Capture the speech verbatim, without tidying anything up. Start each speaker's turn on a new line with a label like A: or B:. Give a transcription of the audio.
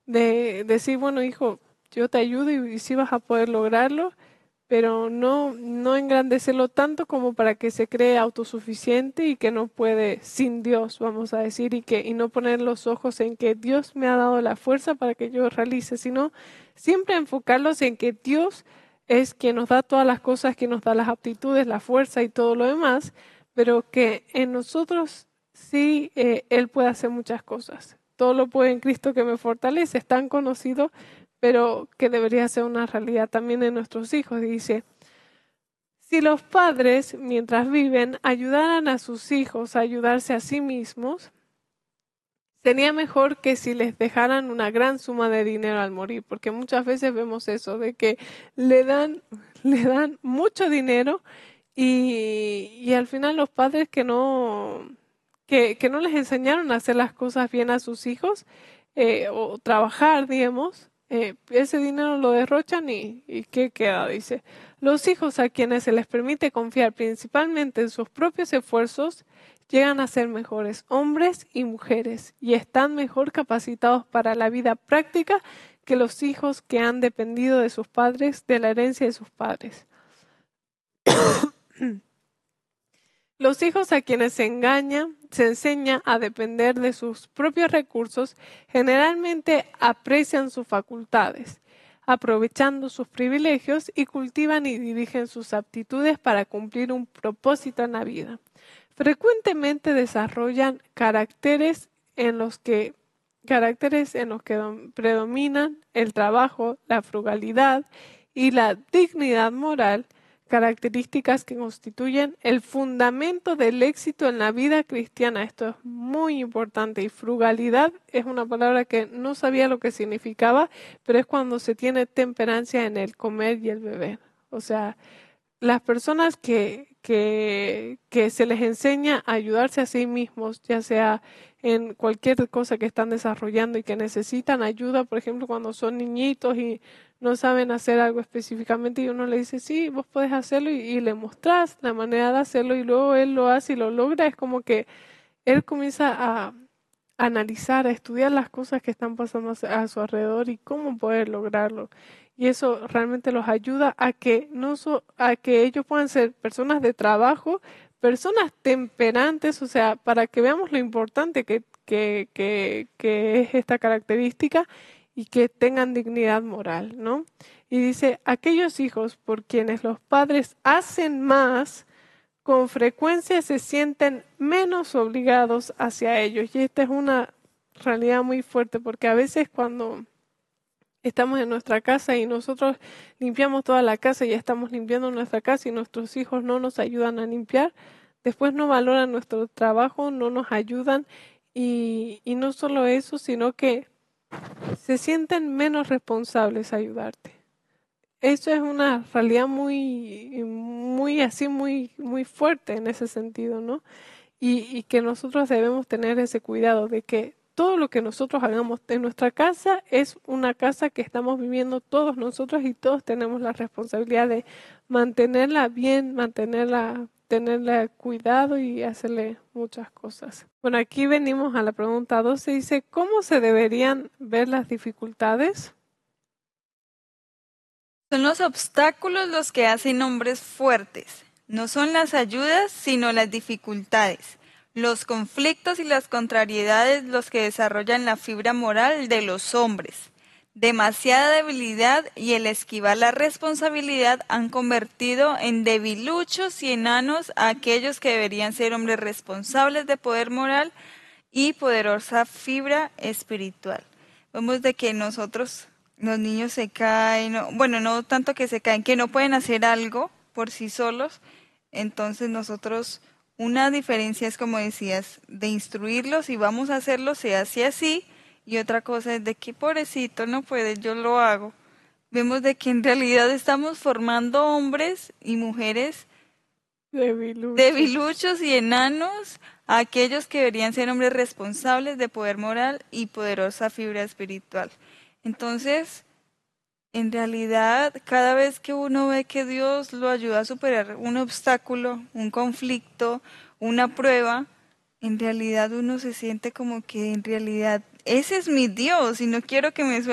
A: de decir, bueno, hijo, yo te ayudo y, y sí vas a poder lograrlo, pero no, no engrandecerlo tanto como para que se cree autosuficiente y que no puede sin Dios, vamos a decir, y que y no poner los ojos en que Dios me ha dado la fuerza para que yo realice, sino siempre enfocarlos en que Dios es quien nos da todas las cosas, quien nos da las aptitudes, la fuerza y todo lo demás, pero que en nosotros sí eh, Él puede hacer muchas cosas. Todo lo puede en Cristo que me fortalece, es tan conocido, pero que debería ser una realidad también en nuestros hijos. Dice, si los padres, mientras viven, ayudaran a sus hijos a ayudarse a sí mismos, sería mejor que si les dejaran una gran suma de dinero al morir, porque muchas veces vemos eso, de que le dan, le dan mucho dinero y, y al final los padres que no, que, que no les enseñaron a hacer las cosas bien a sus hijos, eh, o trabajar, digamos, eh, ese dinero lo derrochan y, y ¿qué queda? Dice, los hijos a quienes se les permite confiar principalmente en sus propios esfuerzos, llegan a ser mejores hombres y mujeres y están mejor capacitados para la vida práctica que los hijos que han dependido de sus padres, de la herencia de sus padres. Los hijos a quienes se engaña, se enseña a depender de sus propios recursos, generalmente aprecian sus facultades, aprovechando sus privilegios y cultivan y dirigen sus aptitudes para cumplir un propósito en la vida. Frecuentemente desarrollan caracteres en los que caracteres en los que predominan el trabajo, la frugalidad y la dignidad moral, características que constituyen el fundamento del éxito en la vida cristiana. Esto es muy importante y frugalidad es una palabra que no sabía lo que significaba, pero es cuando se tiene temperancia en el comer y el beber. O sea, las personas que, que, que se les enseña a ayudarse a sí mismos, ya sea en cualquier cosa que están desarrollando y que necesitan ayuda, por ejemplo, cuando son niñitos y no saben hacer algo específicamente y uno le dice, sí, vos podés hacerlo y, y le mostrás la manera de hacerlo y luego él lo hace y lo logra, es como que él comienza a analizar, a estudiar las cosas que están pasando a su alrededor y cómo poder lograrlo. Y eso realmente los ayuda a que no so- a que ellos puedan ser personas de trabajo, personas temperantes, o sea, para que veamos lo importante que, que, que, que es esta característica y que tengan dignidad moral, ¿no? Y dice, aquellos hijos por quienes los padres hacen más, con frecuencia se sienten menos obligados hacia ellos. Y esta es una realidad muy fuerte porque a veces cuando estamos en nuestra casa y nosotros limpiamos toda la casa y ya estamos limpiando nuestra casa y nuestros hijos no nos ayudan a limpiar, después no valoran nuestro trabajo, no nos ayudan y, y no solo eso, sino que se sienten menos responsables a ayudarte. Eso es una realidad muy, muy así, muy, muy fuerte en ese sentido, ¿no? Y, y que nosotros debemos tener ese cuidado de que todo lo que nosotros hagamos en nuestra casa es una casa que estamos viviendo todos nosotros y todos tenemos la responsabilidad de mantenerla bien, mantenerla, tenerla cuidado y hacerle muchas cosas. Bueno, aquí venimos a la pregunta doce, dice, ¿cómo se deberían ver las dificultades?
B: Son los obstáculos los que hacen hombres fuertes. No son las ayudas, sino las dificultades, los conflictos y las contrariedades los que desarrollan la fibra moral de los hombres. Demasiada debilidad y el esquivar la responsabilidad han convertido en debiluchos y enanos a aquellos que deberían ser hombres responsables de poder moral y poderosa fibra espiritual. Vemos de que nosotros, los niños se caen, no- bueno, no tanto que se caen, que no pueden hacer algo por sí solos. Entonces nosotros, una diferencia es, como decías, de instruirlos y vamos a hacerlo, se hace así, y otra cosa es de que pobrecito no puede, yo lo hago. Vemos de que en realidad estamos formando hombres y mujeres
A: Debiluchos.
B: debiluchos y enanos, a aquellos que deberían ser hombres responsables de poder moral y poderosa fibra espiritual. Entonces, en realidad, cada vez que uno ve que Dios lo ayuda a superar un obstáculo, un conflicto, una prueba, en realidad uno se siente como que en realidad ese es mi Dios y no quiero que me